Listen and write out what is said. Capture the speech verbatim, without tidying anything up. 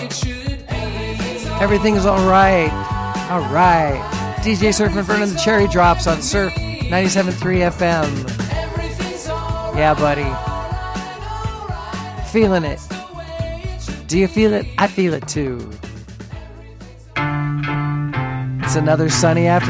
Everything's all right. All right. D J Surfman burning the cherry drops on Surf ninety-seven point three F M. Yeah, buddy. Feeling it. Do you feel it? I feel it too. It's another sunny afternoon.